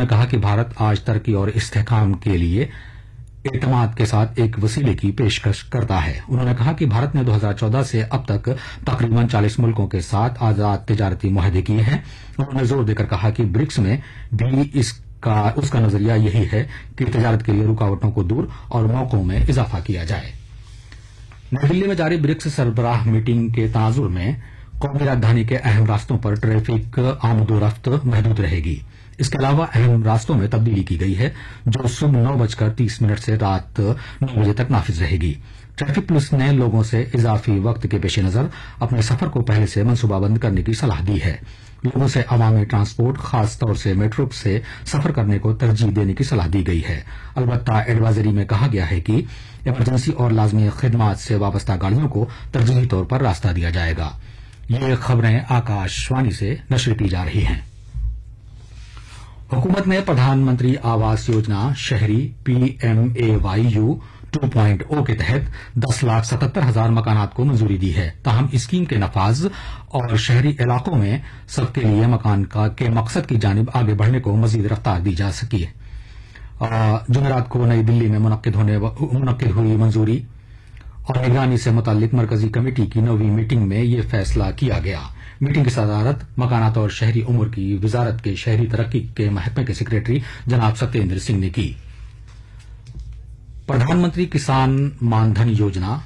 انہوں نے کہا کہ بھارت آج ترقی اور استحکام کے لیے اعتماد کے ساتھ ایک وسیلے کی پیشکش کرتا ہے۔ انہوں نے کہا کہ بھارت نے 2014 سے اب تک تقریباً 40 ملکوں کے ساتھ آزاد تجارتی معاہدے کیے ہیں۔ انہوں نے زور دے کر کہا کہ برکس میں بھی اس کا نظریہ یہی ہے کہ تجارت کے لیے رکاوٹوں کو دور اور موقعوں میں اضافہ کیا جائے۔ نئی دلی میں جاری برکس سربراہ میٹنگ کے تناظر میں قومی راجدھانی کے اہم راستوں پر ٹریفک آمد و رفت محدود رہے گی۔ اس کے علاوہ اہم راستوں میں تبدیلی کی گئی ہے جو صبح 9:30 سے رات 9 بجے تک نافذ رہے گی۔ ٹریفک پولیس نے لوگوں سے اضافی وقت کے پیش نظر اپنے سفر کو پہلے سے منصوبہ بند کرنے کی صلاح دی ہے۔ لوگوں سے عوامی ٹرانسپورٹ خاص طور سے میٹرو سے سفر کرنے کو ترجیح دینے کی صلاح دی گئی ہے۔ البتہ ایڈوائزری میں کہا گیا ہے کہ ایمرجنسی اور لازمی خدمات سے وابستہ گاڑیوں کو ترجیحی طور پر راستہ دیا جائے گا۔ یہ خبریں آکاش وانی سے نشر کی جا رہی ہیں۔ حکومت نے پردھان منتری آواس یوجنا شہری PMAYU 2.0 کے تحت 10,77,000 مکانات کو منظوری دی ہے۔ تاہم اسکیم کے نفاذ اور شہری علاقوں میں سب کے لیے مکان کے مقصد کی جانب آگے بڑھنے کو مزید رفتار دی جا سکی ہے۔ جمعرات کو نئی دلی میں منعقد ہوئی منظوری اور نگرانی سے متعلق مرکزی کمیٹی کی 9ویں میٹنگ میں یہ فیصلہ کیا گیا۔ میٹنگ کی صدارت مکانات اور شہری امور کی وزارت کے شہری ترقی کے محکمے کے سیکریٹری جناب ستیندر سنگھ نے کی۔ پردھان منتری کسان مان دھن یوجنا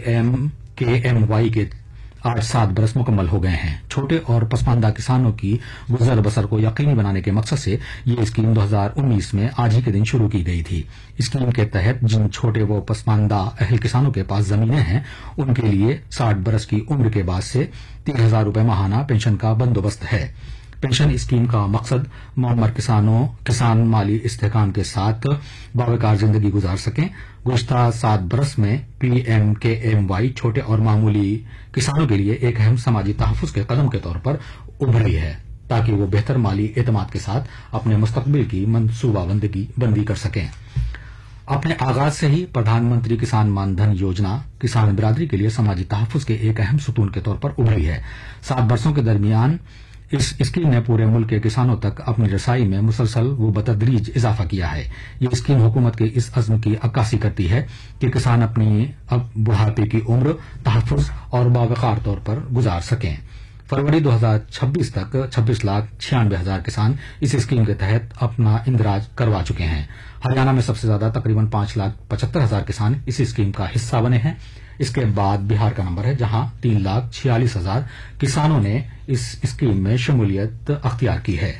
PMKMY کے آج 7 برس مکمل ہو گئے ہیں۔ چھوٹے اور پسماندہ کسانوں کی گزر بسر کو یقینی بنانے کے مقصد سے یہ اسکیم 2019 میں آج ہی کے دن شروع کی گئی تھی۔ اسکیم کے تحت جن چھوٹے و پسماندہ اہل کسانوں کے پاس زمینیں ہیں ان کے لیے 60 برس کی عمر کے بعد سے 30,000 روپے ماہانہ پنشن کا بندوبست ہے۔ پنشن اسکیم کا مقصد معمر کسان مالی استحکام کے ساتھ باوقار زندگی گزار سکیں۔ گزشتہ 7 برس میں PMKMY چھوٹے اور معمولی کسانوں کے لیے ایک اہم سماجی تحفظ کے قدم کے طور پر ابھری ہے تاکہ وہ بہتر مالی اعتماد کے ساتھ اپنے مستقبل کی منصوبہ بندی کر سکیں۔ اپنے آغاز سے ہی پردھان منتری کسان مان دھن یوجنا کسان برادری کے لیے سماجی تحفظ کے ایک اہم ستون کے طور پر ابھری ہے۔ 7 برسوں کے درمیان اس اسکیم نے پورے ملک کے کسانوں تک اپنی رسائی میں مسلسل و بتدریج اضافہ کیا ہے۔ یہ اسکیم حکومت کے اس عزم کی عکاسی کرتی ہے کہ کسان اپنی بڑھاپے کی عمر تحفظ اور باوقار طور پر گزار سکیں۔ فروری 2026 تک 26,96,000 کسان اس اسکیم کے تحت اپنا اندراج کروا چکے ہیں۔ ہریانہ میں سب سے زیادہ تقریباً 5,75,000 کسان اس اسکیم کا حصہ بنے ہیں۔ اس کے بعد بہار کا نمبر ہے جہاں 3,46,000 کسانوں نے اس اسکیم میں شمولیت اختیار کی ہے۔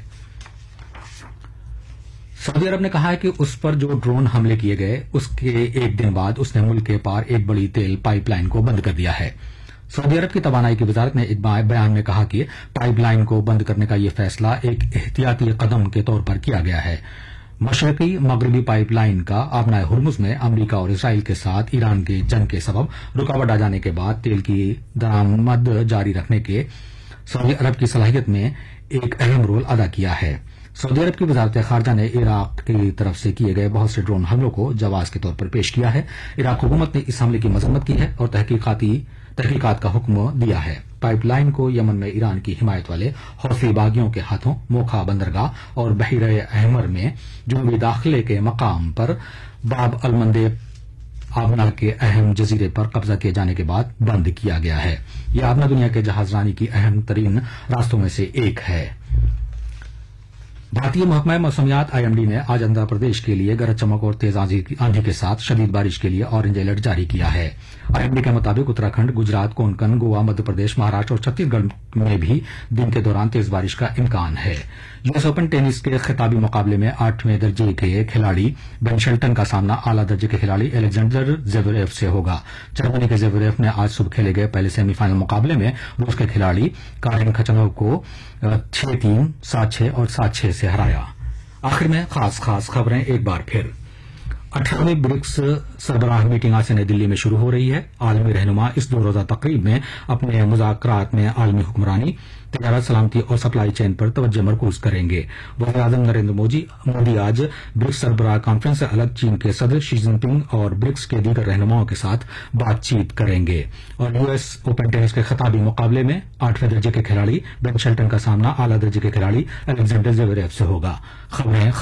سعودی عرب نے کہا ہے کہ اس پر جو ڈرون حملے کیے گئے اس کے ایک دن بعد اس نے ملک کے پار ایک بڑی تیل پائپ لائن کو بند کر دیا ہے۔ سعودی عرب کی توانائی کی وزارت نے ایک بیان میں کہا کہ پائپ لائن کو بند کرنے کا یہ فیصلہ ایک احتیاطی قدم کے طور پر کیا گیا ہے۔ مشرقی مغربی پائپ لائن کا آبنائے ہرمز میں امریکہ اور اسرائیل کے ساتھ ایران کی جنگ کے سبب رکاوٹ آ جانے کے بعد تیل کی درآمد جاری رکھنے کے سعودی عرب کی صلاحیت میں ایک اہم رول ادا کیا ہے۔ سعودی عرب کی وزارت خارجہ نے عراق کی طرف سے کیے گئے بہت سے ڈرون حملوں کو جواز کے طور پر پیش کیا ہے۔ عراق حکومت نے اس حملے کی مذمت کی ہے اور تحقیقات کا حکم دیا ہے۔ پائپ لائن کو یمن میں ایران کی حمایت والے حوثی باغیوں کے ہاتھوں موقع بندرگاہ اور بحیرہ احمر میں جنوبی داخلے کے مقام پر باب المندب آبنا کے اہم جزیرے پر قبضہ کیے جانے کے بعد بند کیا گیا ہے۔ یہ آبنا دنیا کے جہاز رانی کی اہم ترین راستوں میں سے ایک ہے۔ بھارتی محکمہ موسمیات IMD نے آج آندھرا پردیش کے لیے گرج چمک اور تیز آندھی کے ساتھ شدید بارش کے لیے آرنج الرٹ جاری کیا ہے۔ IMD کے مطابق اتراکھنڈ، گجرات، کونکن، گوا، مدھیہ پردیش، مہاراشٹر اور چھتیس گڑھ میں بھی دن کے دوران تیز بارش کا امکان ہے۔ US اوپن ٹینس کے خطابی مقابلے میں 8ویں درجے کے کھلاڑی بین شلٹن کا سامنا اعلیٰ درجے کے کھلاڑی الیگزینڈر زیوریف سے ہوگا۔ جرمنی کے زیوریف نے آج صبح کھیلے گئے پہلے سیمی فائنل مقابلے میں روس کے کھلاڑی کارین کھچنوو کو 6-3، 7-6 اور 7-6 سے ہرایا۔ آخر میں خاص خبریں ایک بار پھر۔ 18ویں برکس سربراہ میٹنگ آج سے نئی دلی میں شروع ہو رہی ہے۔ عالمی رہنما اس 2 روزہ تقریب میں اپنے مذاکرات میں عالمی حکمرانی، تجارت، سلامتی اور سپلائی چین پر توجہ مرکوز کریں گے۔ وزیر اعظم نریندر مودی آج برکس سربراہ کانفرنس سے الگ چین کے صدر شی جن پنگ اور برکس کے دیگر رہنماؤں کے ساتھ بات چیت کریں گے۔ اور US اوپن ٹینس کے خطابی مقابلے میں 8ویں درجے کے کھلاڑی بین شلٹن کا سامنا اعلیٰ درجے کے کھلاڑی الیگزینڈر زیوریف سے ہوگا۔ خبریں